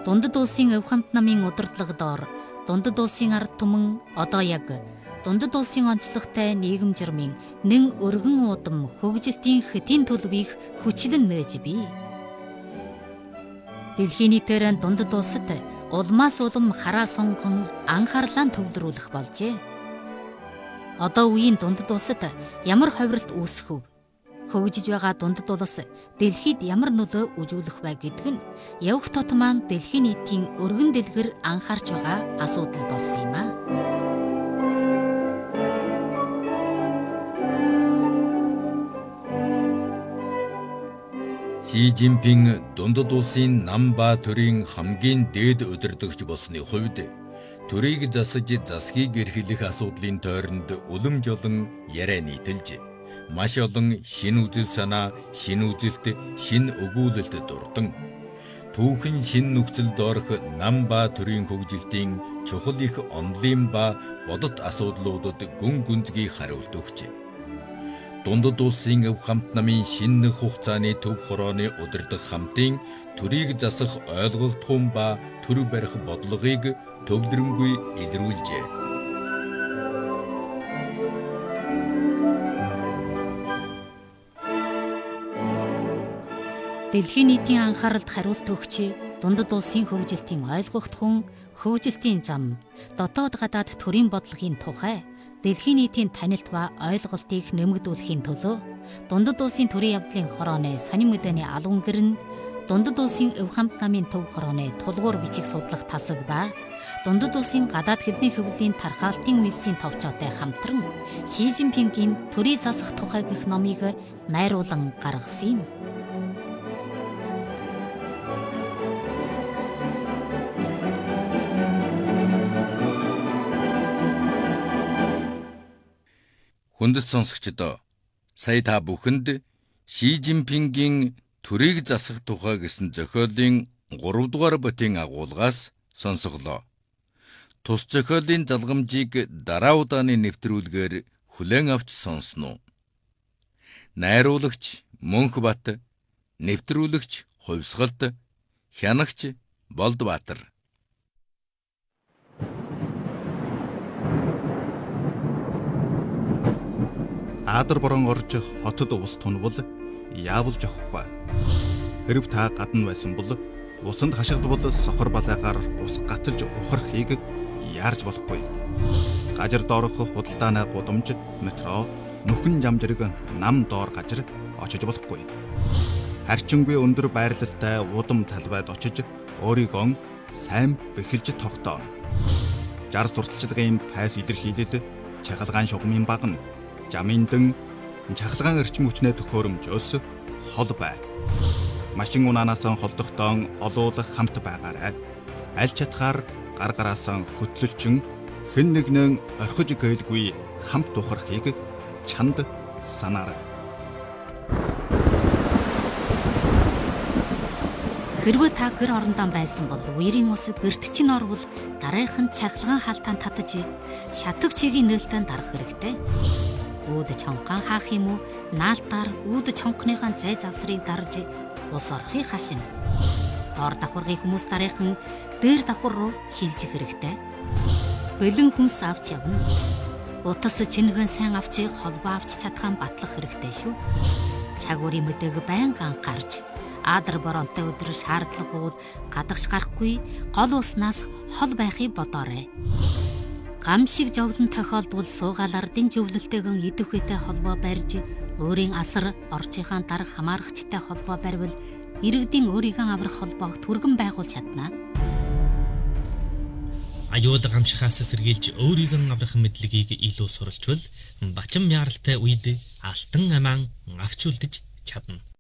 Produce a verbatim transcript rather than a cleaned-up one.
Дундад улсын өв хамт намын удирдлага доор дундад улсын ард түмэн одоо яг дундад улсын онцлогтой нийгэм журмын нэн өргөн удам хөгжилтийн хэдийн төлөвийг хүчлэн нээж бий. Дэлхийн нийтээр дундад улсад улмаас улам хараа сонгон анхаарлаа төвлөрүүлэх болжээ. Одоо үеийн дундад улсад ямар ховролт үүсэх вэ? Хөгжиж байгаа дундад улс дэлхийд ямар нөлөө үзүүлэх вэ гэдг нь явх тот маань дэлхийн нийтийн өргөн дэлгэр анхаарч байгаа асуудал болсон юм а. Ши Жинпин дундад улсын нам ба төрийн хамгийн дээд удирдагч болсны хувьд төрийг засаж засгийг эрхлэх асуудлын тойронд улам жолон яриа нийтэлж маш олон шин үзэл санаа, шин үзэлт, шин өгүүлэлт дурдан түүхэн шин нөхцөлд орох нам ба төрийн хөгжилтийн чухал их онолын ба бодит асуудлуудад гүн гүнзгий хариулт өгч дундад улсын өв хамт намын шинэ хугацааны төв хорооны удирдах хамтын төрийг засах ойлголтхон ба төр барих бодлогыг төвлөрөнгүй илрүүлжээ. Дэлхийн нийтийн анхааралд хариулт өгч дундад улсын хөгжилтийн ойлгогдхон хөгжилтийн зам дотоод гадаад төрийн бодлогын тухай дэлхийн нийтийн танилт ба ойлголтыг нэмэгдүүлэхийн төлөө дундад улсын төрийн явдлын хорооны сонин мэдээний албан гэр нь дундад улсын өв хамт намын төв хорооны тулгуур бичиг судлах тасаг ба дундад улсын гадаад хэлний хөвлийн тархаалтын үйлсийн товчоотой хамтран Ши Жинпингийн төрийг засах тухай гэх номыг найруулан гаргасан юм. Хүндэт сонсогчдоо сая та бүхэнд Ши Жинпингийн төрийг засах тухай гэсэн зохиолын гурав дугаар бүтээн агуулгаас сонсголоо. Тус зохиолын залгамжийг дараа удааны нэвтрүүлгээр хүлээн авч сонсноо. Найруулагч Мөнхбат, нэвтрүүлэгч Хувьсгалт, хянагч Болдбаатар. Аадар борон орж хотод ус тунвал яавал жохох. Хэрв та гадна байсан бол усанд хашгилбал сохор балайгаар ус гаталж ухрахыг яарч болохгүй. Гажир доорох худалдааны гудамж, метро, нүхэн жамжирэг нам доор гажир очиж болохгүй. Харчингүй өндөр байрлалтай удам талбайд очиж өөрийгөө сайн бэхэлж тогтооно. Жар сурталчилгын пайс илэрхийлэл чахалгаан шугамын багна жаминдэн чахалгаан эрчим хүчний төхөөрөмжөөс хол бай. Машин унаанаас холдохтон олуулах хамт байгаарай. Аль чадхаар гар гараасан хөтлөлчин хэн нэгнэн орхиж гэлгүй хамт ухрахыг чанд санаарай. Хэрвээ та гэр орондоо байсан бол үерийн ус гэрт чинь орвол дараахан чахалгаан хаалтаан татаж шатаг чигийн нээлттэй дарах хэрэгтэй. Үүд чонгаан хаах юм уу? Наалтаар үүд чонгоныхаа зай завсрыг дарж ус орохыг хашина. Доор давхаргын хүмүүс дараахан дээр давхар руу шилжих хэрэгтэй. Бэлэн хүнс авч явна. Утас чингэн сайн авч холбоо авч чадхаан батлах хэрэгтэй шүү. Чагуурын мэдээг байнга анхаарч аадар боронтой өдөр шаардлагагүй гадагш гарахгүй гол уснаас хол байхыг бодоорой. Гам шиг жовлон тохиолдвол суугаал ардын зөвлөлтэйгэн идэх үетэй холбоо барьж өөрийн асар орчийнхаа дарга хамаарагчтай холбоо барьвал иргэдийн өөрийгөө аврах холбоог түргэн байгуулж чадна. Аюулга гамшихаас сэргийлж өөрийгөө аврах мэдлэгийг илүү суралцвал бачим яаралтай үед алтан амаан авч үлдэж чадна.